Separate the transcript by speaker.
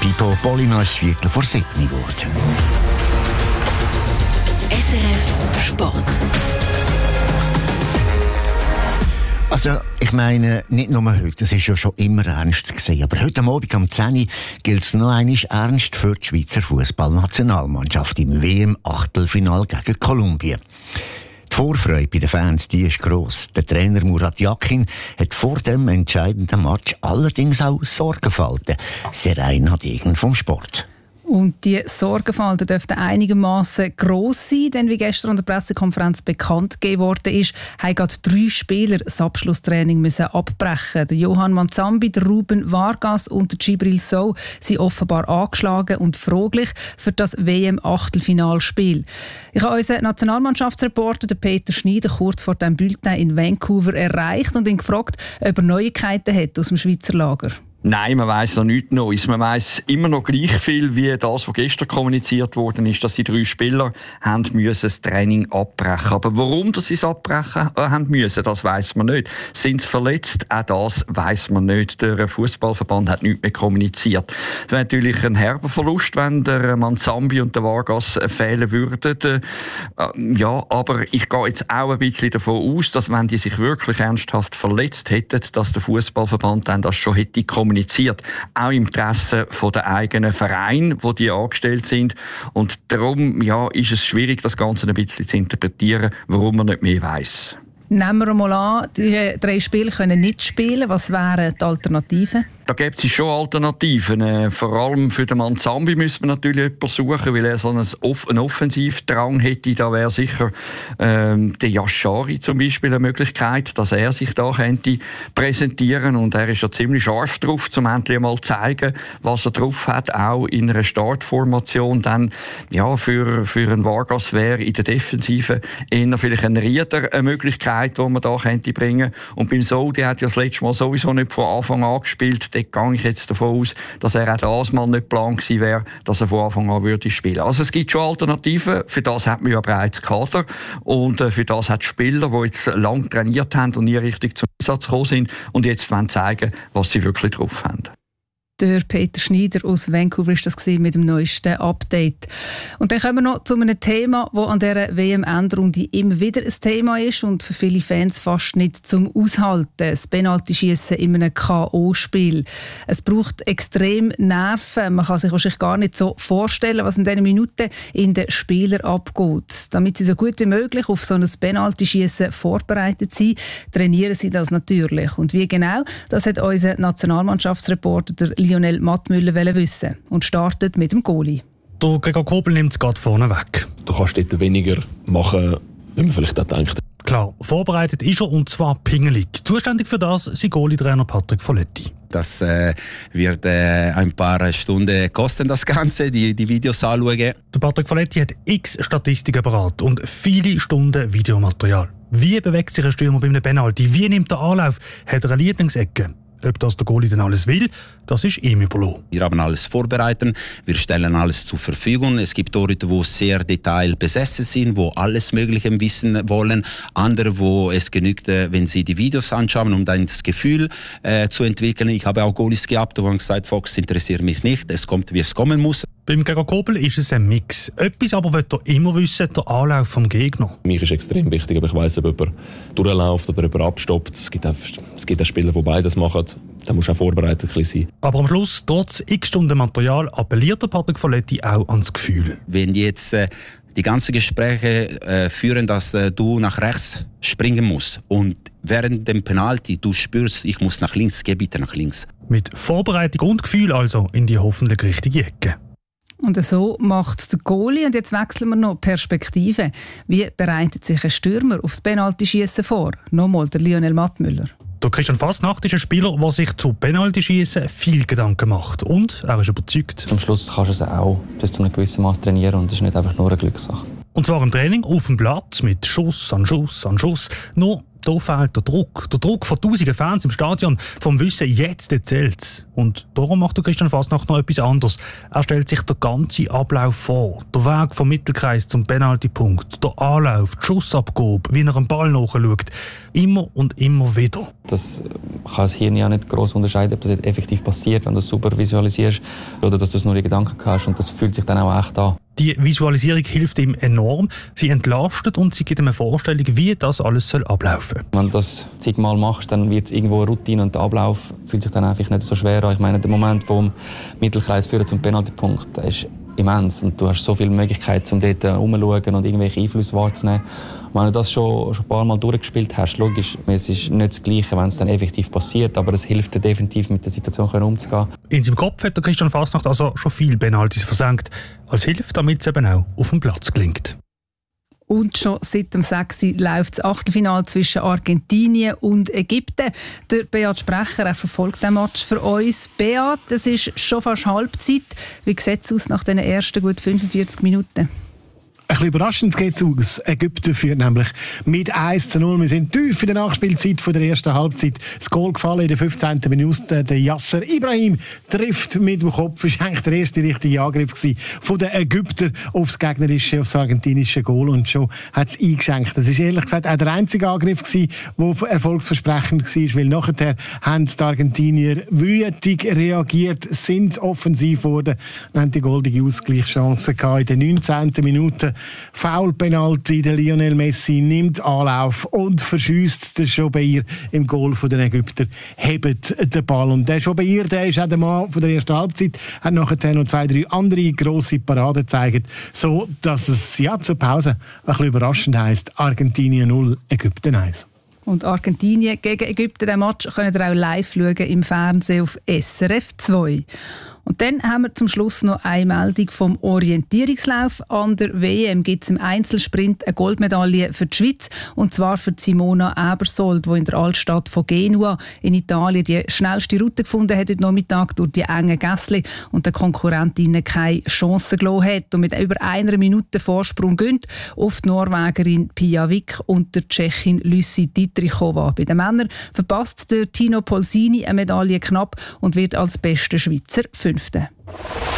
Speaker 1: Tito Polino ist 6:15 geworden.
Speaker 2: SRF Sport.
Speaker 1: Also, ich meine, nicht nur heute, es ist ja schon immer ernst gewesen, aber heute Abend am 10 Uhr gilt es noch einmal ernst für die Schweizer Fußballnationalmannschaft im WM-Achtelfinal gegen Kolumbien. Die Vorfreude bei den Fans, die ist gross. Der Trainer Murat Yakin hat vor dem entscheidenden Match allerdings auch Sorgenfalten. Sehr eigen vom Sport.
Speaker 3: Und die Sorgenfalten dürften einigermaßen gross sein, denn wie gestern an der Pressekonferenz bekannt gegeben worden ist, haben gerade 3 Spieler das Abschlusstraining müssen abbrechen. Der Johann Manzambi, der Ruben Vargas und der Djibril Sow sind offenbar angeschlagen und fraglich für das WM-Achtelfinalspiel. Ich habe unseren Nationalmannschaftsreporter Peter Schneider kurz vor dem Bulletin in Vancouver erreicht und ihn gefragt, ob er Neuigkeiten hat aus dem Schweizer Lager.
Speaker 4: Nein, man weiss noch nichts Neues. Man weiss immer noch gleich viel wie das, was gestern kommuniziert worden ist, dass die 3 Spieler haben müssen das Training abbrechen. Aber warum sie es abbrechen haben müssen, das weiss man nicht. Sind sie verletzt? Auch das weiss man nicht. Der Fußballverband hat nichts mehr kommuniziert. Das wäre natürlich ein herber Verlust, wenn der Manzambi und der Vargas fehlen würden. Ja, aber ich gehe jetzt auch ein bisschen davon aus, dass wenn die sich wirklich ernsthaft verletzt hätten, dass der Fußballverband dann das schon hätte kommuniziert, auch im Interesse der eigenen Vereine, wo die angestellt sind. Und darum ist es schwierig, das Ganze ein bisschen zu interpretieren, warum man nicht mehr weiss.
Speaker 3: Nehmen wir mal an, die 3 Spieler können nicht spielen. Was wären die Alternativen?
Speaker 4: Da gibt es schon Alternativen. Vor allem für den Manzambi müsste man natürlich jemanden suchen, weil er so einen Offensivdrang hätte. Da wäre sicher der Yashari zum Beispiel eine Möglichkeit, dass er sich da könnte präsentieren. Und er ist ja ziemlich scharf drauf, um endlich mal zu zeigen, was er drauf hat. Auch in einer Startformation. Dann für einen Vargas wäre in der Defensive eher vielleicht ein Rieder eine Möglichkeit, die man da könnte bringen. Und beim Saudi hat ja das letzte Mal sowieso nicht von Anfang an gespielt. Dort gehe ich jetzt davon aus, dass er auch das mal nicht geplant gewesen wäre, dass er von Anfang an würde spielen. Also es gibt schon Alternativen. Für das hat man ja bereits Kader. Und für das hat Spieler, die jetzt lange trainiert haben und nie richtig zum Einsatz gekommen sind und jetzt wollen zeigen, was sie wirklich drauf haben.
Speaker 3: Der Peter Schneider aus Vancouver war das mit dem neuesten Update. Und dann kommen wir noch zu einem Thema, das an dieser WM-Endrunde immer wieder ein Thema ist und für viele Fans fast nicht zum Aushalten. Das Penaltyschiessen in einem K.O.-Spiel. Es braucht extrem Nerven. Man kann sich wahrscheinlich gar nicht so vorstellen, was in diesen Minuten in den Spielern abgeht. Damit sie so gut wie möglich auf so ein Penaltyschiessen vorbereitet sind, trainieren sie das natürlich. Und wie genau, das hat unser Nationalmannschaftsreporter der Lionel Mattmüller wissen und startet mit dem Goalie.
Speaker 5: Der Gregor Kobel nimmt es gerade vorne weg.
Speaker 6: Du kannst dort weniger machen, wie man vielleicht auch denkt.
Speaker 5: Klar, vorbereitet ist er und zwar pingelig. Zuständig für das ist Goalie-Trainer Patrick Folletti.
Speaker 7: Das wird ein paar Stunden kosten, das Ganze, die Videos anschauen.
Speaker 5: Der Patrick Folletti hat x Statistiken parat und viele Stunden Videomaterial. Wie bewegt sich ein Stürmer bei einem Penalty? Wie nimmt er Anlauf? Hat er eine Lieblingsecke? Ob das der Goalie dann alles will, das ist ihm überlassen.
Speaker 7: Wir haben alles vorbereitet, wir stellen alles zur Verfügung. Es gibt Torhüter, die sehr detailbesessen sind, die alles Mögliche wissen wollen. Andere, wo es genügt, wenn sie die Videos anschauen, um dann das Gefühl zu entwickeln. Ich habe auch Goalies gehabt, die haben gesagt, Fox interessiert mich nicht, es kommt, wie es kommen muss.
Speaker 5: Beim Gregor Kobel ist es ein Mix. Etwas aber will er immer wissen, der Anlauf vom Gegner.
Speaker 6: Mir ist extrem wichtig, ob ich weiss, ob jemand durchläuft oder ob er abstoppt. Es gibt auch Spieler, die beides machen. Da muss auch vorbereitet sein.
Speaker 5: Aber am Schluss, trotz x Stunden Material, appelliert der Patrick Folletti auch ans Gefühl.
Speaker 7: Wenn die jetzt die ganzen Gespräche führen, dass du nach rechts springen musst und während dem Penalty du spürst, ich muss nach links, geh bitte nach links.
Speaker 5: Mit Vorbereitung und Gefühl also in die hoffentlich richtige Ecke.
Speaker 3: Und so macht der Goalie. Und jetzt wechseln wir noch Perspektive. Wie bereitet sich ein Stürmer aufs Penaltyschiessen vor? Nochmal der Lionel Mattmüller.
Speaker 5: Der Christian Fasnacht ist ein Spieler, der sich zu Penaltyschiessen viel Gedanken macht. Und er ist überzeugt.
Speaker 8: Zum Schluss kannst du es auch bis zu einem gewissen Maß trainieren und es ist nicht einfach nur eine Glückssache.
Speaker 5: Und zwar im Training auf dem Platz mit Schuss an Schuss an Schuss. Nur Da fehlt der Druck. Der Druck von tausenden Fans im Stadion, vom Wissen, jetzt zählt's. Und darum macht der Christian Fasnacht noch etwas anderes. Er stellt sich den ganzen Ablauf vor. Der Weg vom Mittelkreis zum Penaltypunkt, der Anlauf, die Schussabgabe, wie er einen Ball nachschaut. Immer und immer wieder.
Speaker 8: Das kann das Hirn ja nicht gross unterscheiden, ob das jetzt effektiv passiert, wenn du es super visualisierst oder dass du es nur in Gedanken hast. Und das fühlt sich dann auch echt an.
Speaker 5: Die Visualisierung hilft ihm enorm. Sie entlastet und sie gibt ihm eine Vorstellung, wie das alles ablaufen soll.
Speaker 8: Wenn du das zigmal machst, dann wird es irgendwo eine Routine und der Ablauf fühlt sich dann einfach nicht so schwer an. Ich meine, der Moment vom Mittelkreis führen zum Penaltypunkt, der ist immens und du hast so viele Möglichkeiten, um dort herumzuschauen und irgendwelche Einflüsse wahrzunehmen. Wenn du das schon ein paar Mal durchgespielt hast, logisch, es ist nicht das Gleiche, wenn es dann effektiv passiert, aber es hilft dir definitiv, mit der Situation umzugehen. In
Speaker 5: seinem Kopf hat der Christian Fasnacht also schon viele Penaltys versenkt, als Hilfe, damit es eben auch auf dem Platz gelingt.
Speaker 3: Und schon seit dem 6. läuft das Achtelfinale zwischen Argentinien und Ägypten. Der Beat Sprecher, er verfolgt den Match für uns. Beat, es ist schon fast Halbzeit. Wie sieht es aus nach den ersten gut 45 Minuten?
Speaker 9: Ein bisschen überraschend geht es aus. Ägypten führt nämlich mit 1:0. Wir sind tief in der Nachspielzeit von der ersten Halbzeit. Das Goal gefallen in der 15. Minute. Der Yasser Ibrahim trifft mit dem Kopf. Das war eigentlich der erste richtige Angriff von den Ägyptern aufs gegnerische, aufs argentinische Goal. Und schon hat es eingeschenkt. Das war ehrlich gesagt auch der einzige Angriff, der erfolgsversprechend war, weil nachher haben die Argentinier wütig reagiert, sind offensiv geworden und haben die goldige Ausgleichschance gehabt in der 19. Minute. Foul-Penalty, der Lionel Messi nimmt Anlauf und verschießt den Jobeir im Goal der Ägypter, hebt den Ball. Und der Jobeir, der ist auch der Mann von der ersten Halbzeit, hat nachher noch 2-3 andere grosse Paraden gezeigt, so dass es zur Pause ein bisschen überraschend heisst: Argentinien 0, Ägypten 1.
Speaker 3: Und Argentinien gegen Ägypten, den Match könnt ihr auch live schauen im Fernsehen auf SRF 2. Und dann haben wir zum Schluss noch eine Meldung vom Orientierungslauf. An der WM gibt es im Einzelsprint eine Goldmedaille für die Schweiz. Und zwar für Simona Ebersold, die in der Altstadt von Genua in Italien die schnellste Route gefunden hat heute Nachmittag durch die engen Gässli und der Konkurrentinnen keine Chance gelassen hat. Und mit über 1 Minute Vorsprung gönnt auf die Norwegerin Pia Wick und der Tschechin Lucy Dietrichova. Bei den Männern verpasst der Tino Polsini eine Medaille knapp und wird als bester Schweizer 5.